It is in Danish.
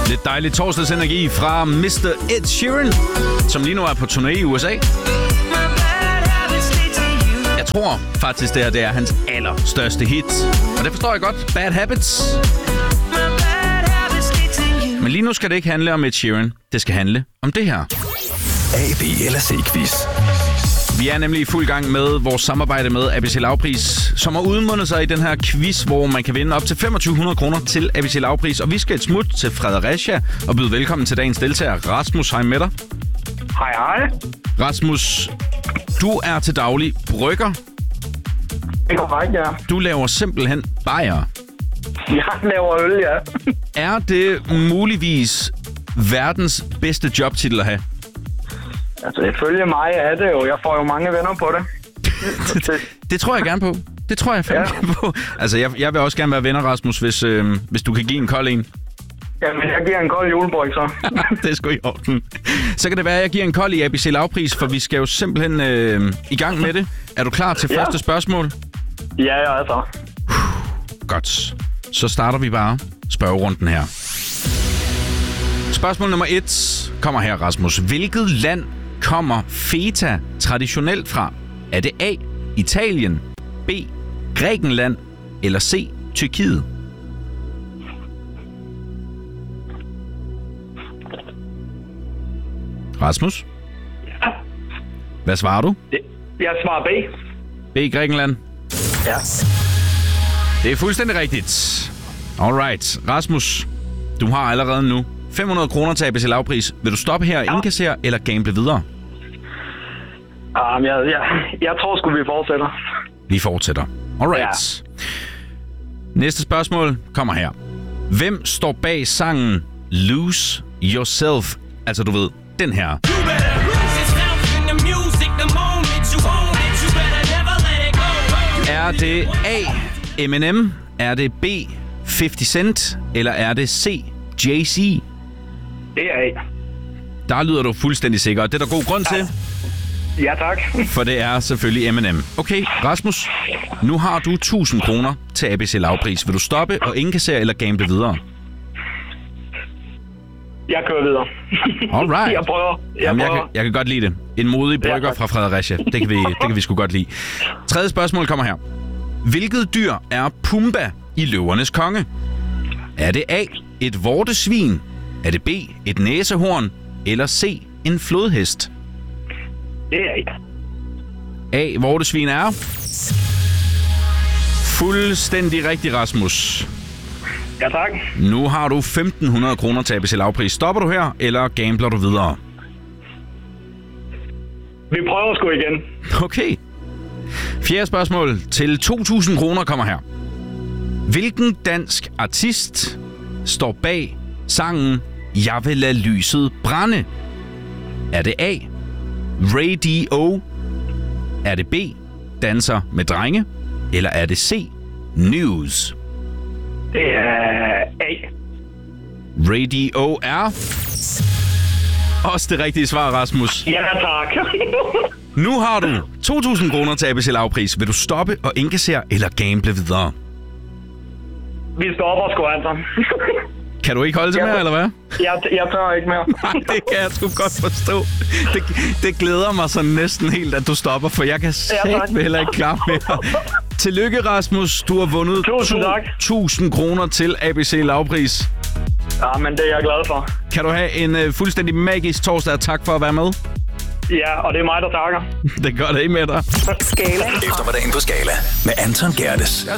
Lidt dejlig torsdagsenergi fra Mr. Ed Sheeran, som lige nu er på turné i USA. Jeg tror faktisk, det er hans allerstørste hit. Og det forstår jeg godt. Bad Habits. Men lige nu skal det ikke handle om Ed Sheeran. Det skal handle om det her. A, B eller C-quiz. Vi er nemlig i fuld gang med vores samarbejde med ABC Lavpris, som har udmundet sig i den her quiz, hvor man kan vinde op til 2500 kroner til ABC Lavpris. Og vi skal et smut til Fredericia og byde velkommen til dagens deltager. Rasmus, hej med dig. Hej, hej. Rasmus, du er til daglig brygger. Det er korrekt, ja. Du laver simpelthen bajer. Jeg laver øl, ja. Er det muligvis verdens bedste jobtitel at have? Altså, ifølge mig er det jo. Jeg får jo mange venner på det. Det tror jeg gerne på. Det tror jeg fandme på. Altså, jeg vil også gerne være venner, Rasmus, hvis du kan give en kold en. Jamen, jeg giver en kold julebryg, så. Det er sgu i orden. Så kan det være, at jeg giver en kold i ABC Lavpris, for vi skal jo simpelthen i gang med det. Er du klar til første spørgsmål? Ja, jeg er så. Godt. Så starter vi bare spørgerunden her. Spørgsmål nummer 1 kommer her, Rasmus. Hvilket land kommer feta traditionelt fra? Er det A, Italien, B, Grækenland eller C, Tyrkiet? Rasmus? Ja. Hvad svarer du? Jeg svarer B. B, Grækenland. Ja. Det er fuldstændig rigtigt. Alright. Rasmus, du har allerede nu 500 kroner til ABC Lavpris. Vil du stoppe her og indkassere eller gamble videre? Jeg tror sgu, vi fortsætter. Vi fortsætter. Alright. Ja. Næste spørgsmål kommer her. Hvem står bag sangen Lose Yourself? Altså, du ved, den her. Er det A, Eminem? Er det B, 50 Cent? Eller er det C, Jay-Z? Det er A. Der lyder du fuldstændig sikker, og det er der god grund til. Ja, tak. For det er selvfølgelig Eminem. Okay, Rasmus, nu har du 1000 kroner til ABC Lavpris. Vil du stoppe og indkassere eller gamble videre? Jeg kører videre. Alright. Jeg prøver. Jeg kan godt lide det. En modig brygger fra Fredericia. Det kan vi sgu godt lide. Tredje spørgsmål kommer her. Hvilket dyr er Pumba i Løvernes Konge? Er det A, et vortesvin? Er det B, et næsehorn? Eller C, en flodhest? Det er A. A, vortesvin er fuldstændig rigtig, Rasmus. Ja, tak. Nu har du 1500 kroner til ABC Lavpris. Stopper du her, eller gambler du videre? Vi prøver sgu igen. Okay. Fjerde spørgsmål til 2000 kroner kommer her. Hvilken dansk artist står bag sangen Jeg vil lade lyset brænde? Er det A, Ray D.O.? Er det B, Danser med drenge? Eller er det C, News? Det er A. Ray D.O. er også det rigtige svar, Rasmus. Ja, tak. Nu har du 2000 kroner til ABC Lavpris. Vil du stoppe og indkassere eller gamble videre? Vi stopper sgu altså. Kan du ikke holde til mere, eller hvad? Jeg tør ikke mere. Nej, det kan jeg sgu godt forstå. Det glæder mig så næsten helt, at du stopper, for jeg kan satme heller ikke klare mere. Tillykke, Rasmus. Du har vundet 1000 kroner til ABC Lavpris. Ja, men det er jeg glad for. Kan du have en fuldstændig magisk torsdag, og tak for at være med. Ja, og det er mig, der takker. Det gør det ikke med dig. Skala. Eftermiddagen på Skala med Anton Gerdes.